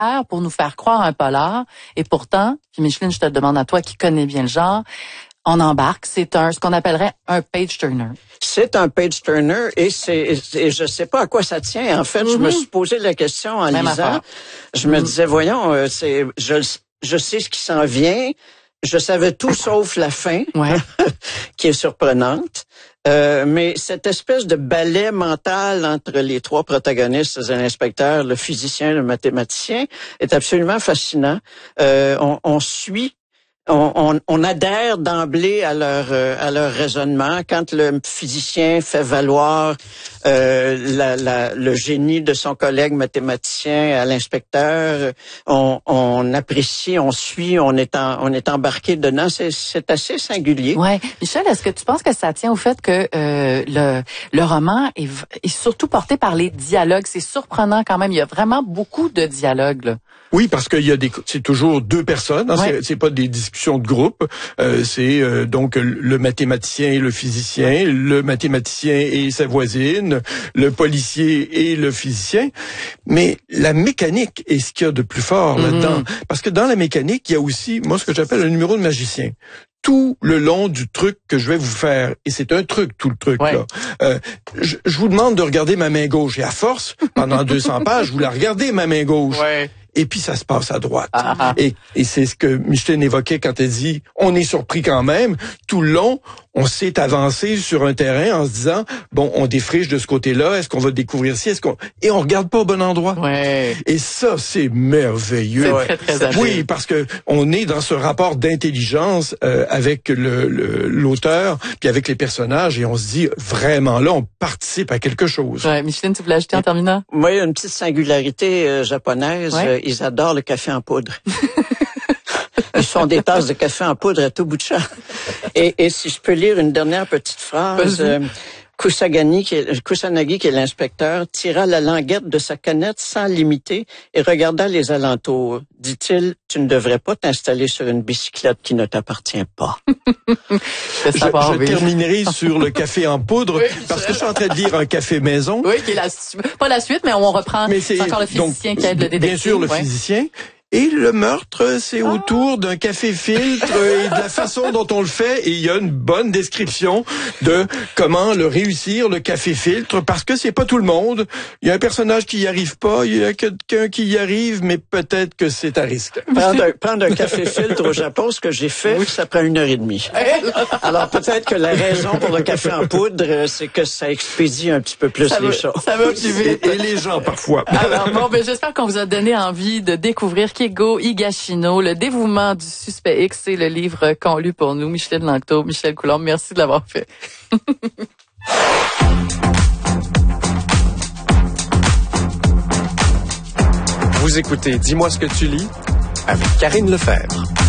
pour nous faire croire un polar. Et pourtant, puis Micheline, je te demande à toi qui connais bien le genre, on embarque. C'est ce qu'on appellerait un page-turner. C'est un page-turner et je sais pas à quoi ça tient. En fait, je me suis posé la question en lisant. Affaire. Je me disais, voyons, je sais ce qui s'en vient. Je savais tout sauf la fin, qui est surprenante. Mais cette espèce de ballet mental entre les trois protagonistes, l'inspecteur, le physicien, le mathématicien, est absolument fascinant. On suit. On adhère d'emblée à leur raisonnement. Quand le physicien fait valoir le génie de son collègue mathématicien à l'inspecteur, on apprécie, on suit, on est embarqué dedans. C'est assez singulier. Ouais, Michel, est-ce que tu penses que ça tient au fait que le roman est surtout porté par les dialogues? C'est surprenant quand même. Il y a vraiment beaucoup de dialogues, là. Oui, parce c'est toujours deux personnes, hein, c'est pas des discussions de groupe, c'est donc le mathématicien et le physicien, le mathématicien et sa voisine, le policier et le physicien, mais la mécanique est ce qu'il y a de plus fort là-dedans, parce que dans la mécanique, il y a aussi, moi, ce que j'appelle un numéro de magicien. Tout le long du truc que je vais vous faire, et c'est un truc, tout le truc, là. Je vous demande de regarder ma main gauche, et à force, pendant 200 pages, vous la regardez, ma main gauche. Et puis ça se passe à droite. Et c'est ce que Micheline évoquait quand elle dit on est surpris quand même. Tout le long, on s'est avancé sur un terrain en se disant bon, on défriche de ce côté-là, est-ce qu'on va découvrir ci, et on regarde pas au bon endroit. Et ça, c'est merveilleux. C'est très habile. Oui, parce que on est dans ce rapport d'intelligence avec l'auteur puis avec les personnages et on se dit vraiment là, on participe à quelque chose. Micheline, tu voulais ajouter en terminant? Moi, il y a une petite singularité japonaise. Ils adorent le café en poudre. Ils font des tasses de café en poudre à tout bout de champ. Et si je peux lire une dernière petite phrase, Kusanagi, qui est l'inspecteur, tira la languette de sa canette sans l'imiter et regarda les alentours. Dit-il, tu ne devrais pas t'installer sur une bicyclette qui ne t'appartient pas. Je terminerai sur le café en poudre parce que je suis en train de lire un café maison. Oui, qui est pas la suite, mais on reprend. C'est encore le physicien qui aide le détective. Bien sûr, le physicien. Et le meurtre, c'est autour d'un café-filtre et de la façon dont on le fait. Et il y a une bonne description de comment le réussir, le café-filtre, parce que c'est pas tout le monde. Il y a un personnage qui y arrive pas, il y a quelqu'un qui y arrive, mais peut-être que c'est à risque. Prendre un café-filtre au Japon, ce que j'ai fait, ça prend 1h30. Alors peut-être que la raison pour le café en poudre, c'est que ça expédie un petit peu plus les choses. Ça va plus vite. Et les gens, parfois. Alors bon, j'espère qu'on vous a donné envie de découvrir Keigo Higashino, le dévouement du suspect X, c'est le livre qu'ont lu pour nous Micheline Langto, Michel Coulombe. Merci de l'avoir fait. Vous écoutez Dis-moi ce que tu lis avec Karine Lefebvre.